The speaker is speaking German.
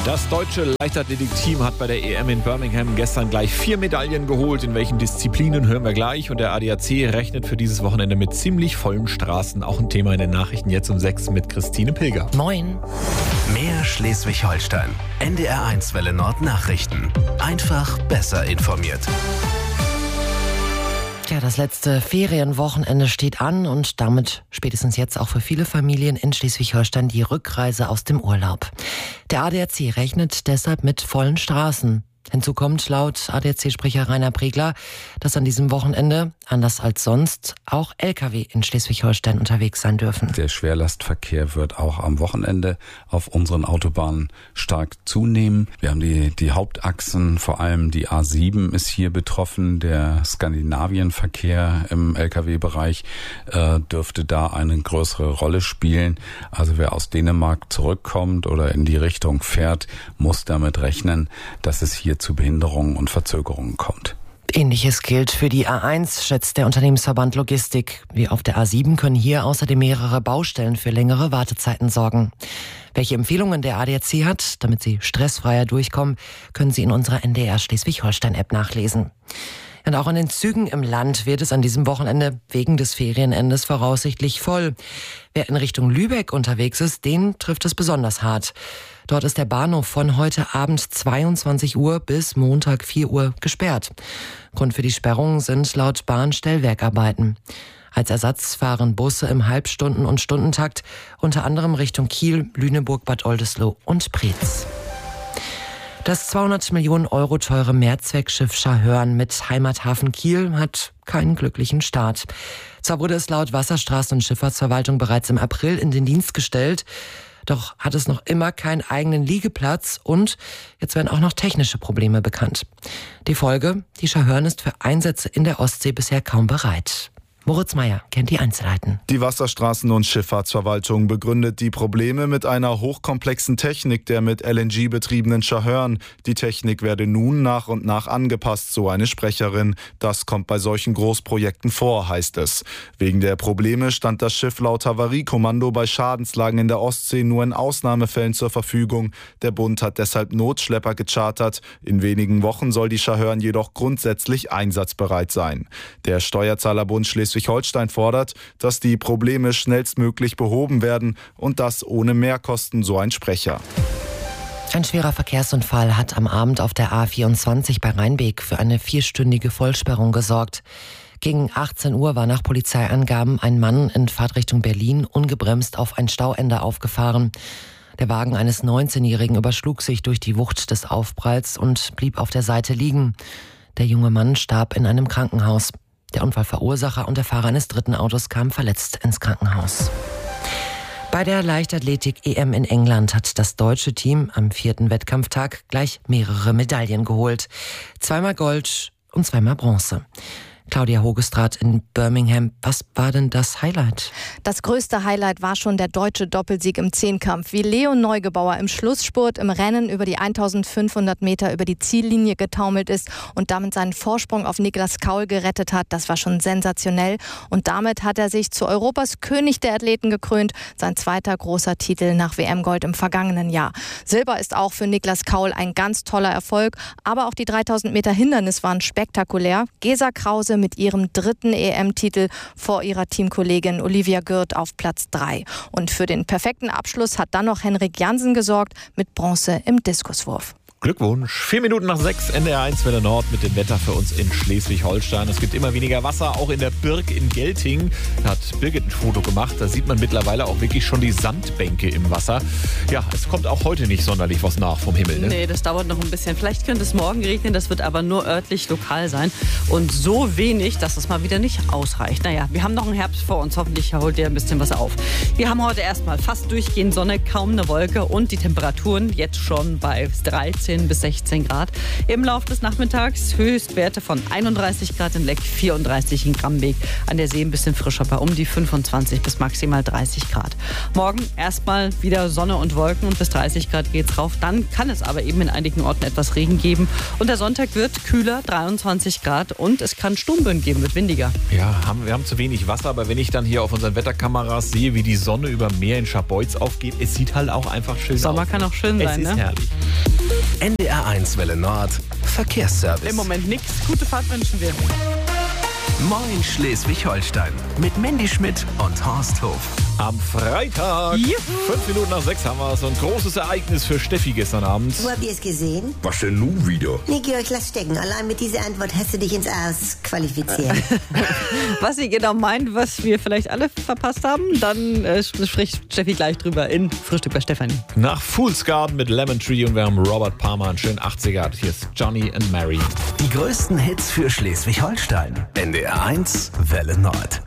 Das deutsche Leichtathletik-Team hat bei der EM in Birmingham gestern gleich 4 Medaillen geholt. In welchen Disziplinen hören wir gleich. Und der ADAC rechnet für dieses Wochenende mit ziemlich vollen Straßen. Auch ein Thema in den Nachrichten jetzt um 6 mit Christine Pilger. Moin. Mehr Schleswig-Holstein. NDR1 Welle Nord Nachrichten. Einfach besser informiert. Ja, das letzte Ferienwochenende steht an und damit spätestens jetzt auch für viele Familien in Schleswig-Holstein die Rückreise aus dem Urlaub. Der ADAC rechnet deshalb mit vollen Straßen. Hinzu kommt laut ADAC-Sprecher Rainer Pregler, dass an diesem Wochenende, anders als sonst, auch Lkw in Schleswig-Holstein unterwegs sein dürfen. Der Schwerlastverkehr wird auch am Wochenende auf unseren Autobahnen stark zunehmen. Wir haben die Hauptachsen, vor allem die A7 ist hier betroffen. Der Skandinavienverkehr im Lkw-Bereich dürfte da eine größere Rolle spielen. Also wer aus Dänemark zurückkommt oder in die Richtung fährt, muss damit rechnen, dass es hier zu Behinderungen und Verzögerungen kommt. Ähnliches gilt für die A1, schätzt der Unternehmensverband Logistik. Wie auf der A7 können hier außerdem mehrere Baustellen für längere Wartezeiten sorgen. Welche Empfehlungen der ADAC hat, damit Sie stressfreier durchkommen, können Sie in unserer NDR Schleswig-Holstein-App nachlesen. Und auch an den Zügen im Land wird es an diesem Wochenende wegen des Ferienendes voraussichtlich voll. Wer in Richtung Lübeck unterwegs ist, den trifft es besonders hart. Dort ist der Bahnhof von heute Abend 22 Uhr bis Montag 4 Uhr gesperrt. Grund für die Sperrung sind laut Bahn Stellwerkarbeiten. Als Ersatz fahren Busse im Halbstunden- und Stundentakt, unter anderem Richtung Kiel, Lüneburg, Bad Oldesloe und Preetz. Das 200 Millionen Euro teure Mehrzweckschiff Scharhörn mit Heimathafen Kiel hat keinen glücklichen Start. Zwar wurde es laut Wasserstraßen- und Schifffahrtsverwaltung bereits im April in den Dienst gestellt, doch hat es noch immer keinen eigenen Liegeplatz und jetzt werden auch noch technische Probleme bekannt. Die Folge: Die Scharhörn ist für Einsätze in der Ostsee bisher kaum bereit. Moritz Meyer kennt die Einzelheiten. Die Wasserstraßen- und Schifffahrtsverwaltung begründet die Probleme mit einer hochkomplexen Technik der mit LNG betriebenen Scharhörn. Die Technik werde nun nach und nach angepasst, so eine Sprecherin. Das kommt bei solchen Großprojekten vor, heißt es. Wegen der Probleme stand das Schiff laut Havariekommando bei Schadenslagen in der Ostsee nur in Ausnahmefällen zur Verfügung. Der Bund hat deshalb Notschlepper gechartert. In wenigen Wochen soll die Scharhörn jedoch grundsätzlich einsatzbereit sein. Der Steuerzahlerbund Schleswig-Holstein fordert, dass die Probleme schnellstmöglich behoben werden und das ohne Mehrkosten, so ein Sprecher. Ein schwerer Verkehrsunfall hat am Abend auf der A24 bei Rheinbeek für eine 4-stündige Vollsperrung gesorgt. Gegen 18 Uhr war nach Polizeiangaben ein Mann in Fahrtrichtung Berlin ungebremst auf ein Stauende aufgefahren. Der Wagen eines 19-Jährigen überschlug sich durch die Wucht des Aufpralls und blieb auf der Seite liegen. Der junge Mann starb in einem Krankenhaus. Der Unfallverursacher und der Fahrer eines dritten Autos kamen verletzt ins Krankenhaus. Bei der Leichtathletik-EM in England hat das deutsche Team am 4. Wettkampftag gleich mehrere Medaillen geholt. 2-mal Gold und 2-mal Bronze. Claudia Hogestraat in Birmingham. Was war denn das Highlight? Das größte Highlight war schon der deutsche Doppelsieg im Zehnkampf. Wie Leon Neugebauer im Schlussspurt im Rennen über die 1500 Meter über die Ziellinie getaumelt ist und damit seinen Vorsprung auf Niklas Kaul gerettet hat, das war schon sensationell. Und damit hat er sich zu Europas König der Athleten gekrönt. Sein zweiter großer Titel nach WM-Gold im vergangenen Jahr. Silber ist auch für Niklas Kaul ein ganz toller Erfolg. Aber auch die 3000 Meter Hindernis waren spektakulär. Gesa Krause mit ihrem 3. EM-Titel vor ihrer Teamkollegin Olivia Gürt auf Platz 3. Und für den perfekten Abschluss hat dann noch Henrik Jansen gesorgt mit Bronze im Diskuswurf. Glückwunsch. 4 Minuten nach 6, NDR1 Welle Nord mit dem Wetter für uns in Schleswig-Holstein. Es gibt immer weniger Wasser, auch in der Birk in Gelting. Da hat Birgit ein Foto gemacht. Da sieht man mittlerweile auch wirklich schon die Sandbänke im Wasser. Ja, es kommt auch heute nicht sonderlich was nach vom Himmel. Ne? Nee, das dauert noch ein bisschen. Vielleicht könnte es morgen regnen, das wird aber nur örtlich lokal sein. Und so wenig, dass es mal wieder nicht ausreicht. Naja, wir haben noch einen Herbst vor uns. Hoffentlich holt ihr ein bisschen was auf. Wir haben heute erstmal fast durchgehend Sonne, kaum eine Wolke und die Temperaturen jetzt schon bei 13 14 bis 16 Grad. Im Laufe des Nachmittags Höchstwerte von 31 Grad in Leck, 34 in Grambeek. An der See ein bisschen frischer bei um die 25 bis maximal 30 Grad. Morgen erstmal wieder Sonne und Wolken und bis 30 Grad geht's rauf. Dann kann es aber eben in einigen Orten etwas Regen geben. Und der Sonntag wird kühler, 23 Grad und es kann Sturmböen geben, wird windiger. Ja, wir haben zu wenig Wasser, aber wenn ich dann hier auf unseren Wetterkameras sehe, wie die Sonne über Meer in Scharbeutz aufgeht, es sieht halt auch einfach schön aus. Sommer kann auch schön sein, Es ist herrlich. NDR1 Welle Nord, Verkehrsservice. Im Moment nichts. Gute Fahrt wünschen wir. Moin Schleswig-Holstein mit Mandy Schmidt und Horst Hof. Am Freitag, 5 Minuten nach 6 haben wir so ein großes Ereignis für Steffi gestern Abend. Wo habt ihr es gesehen? Was denn nun wieder? Nee, Georg, lass stecken. Allein mit dieser Antwort hast du dich ins Aus qualifiziert. Was sie genau meint, was wir vielleicht alle verpasst haben, dann spricht Steffi gleich drüber in Frühstück bei Stefanie. Nach Fool's Garden mit Lemon Tree und wir haben Robert Palmer, einen schönen 80er. Hier ist Johnny and Mary. Die größten Hits für Schleswig-Holstein. NDR1 Welle Nord.